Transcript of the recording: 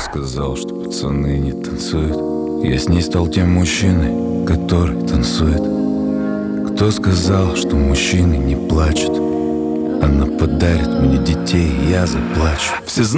сказал, что пацаны не танцуют? Я с ней стал тем мужчиной, который танцует. Кто сказал, что мужчины не плачут? Она подарит мне детей, и я заплачу. Все